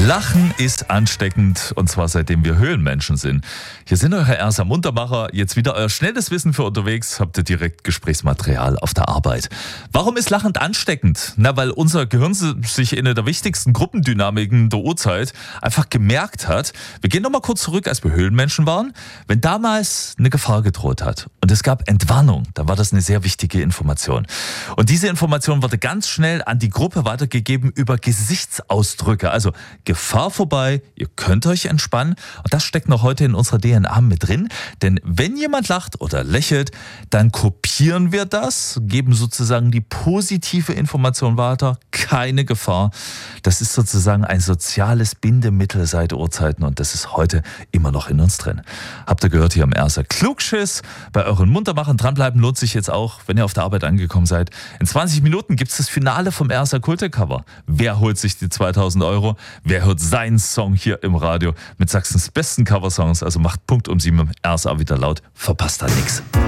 Lachen ist ansteckend, und zwar seitdem wir Höhlenmenschen sind. Hier sind eure Ersa Muntermacher, jetzt wieder euer schnelles Wissen für unterwegs, habt ihr direkt Gesprächsmaterial auf der Arbeit. Warum ist Lachen ansteckend? Na, weil unser Gehirn sich in einer der wichtigsten Gruppendynamiken der Urzeit einfach gemerkt hat, wir gehen nochmal kurz zurück, als wir Höhlenmenschen waren, wenn damals eine Gefahr gedroht hat und es gab Entwarnung, dann war das eine sehr wichtige Information. Und diese Information wurde ganz schnell an die Gruppe weitergegeben über Gesichtsausdrücke, also Gefahr vorbei, ihr könnt euch entspannen. Und das steckt noch heute in unserer DNA mit drin. Denn wenn jemand lacht oder lächelt, dann kopieren wir das, geben sozusagen die positive Information weiter. Keine Gefahr. Das ist sozusagen ein soziales Bindemittel seit Urzeiten und das ist heute immer noch in uns drin. Habt ihr gehört hier am Ersa Klugschiss? Bei euren Muntermachern dranbleiben lohnt sich jetzt auch, wenn ihr auf der Arbeit angekommen seid. In 20 Minuten gibt es das Finale vom Ersa Kulte-Cover. Wer holt sich die 2000 Euro? Wer hört seinen Song hier im Radio mit Sachsens besten Coversongs? Also macht Punkt um 7 im Ersa wieder laut, verpasst da nichts.